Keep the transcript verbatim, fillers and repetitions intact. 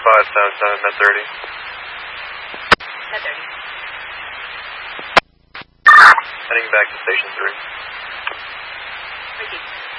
five seven seven, Met thirty. Met thirty. Heading back to Station three. Ricky.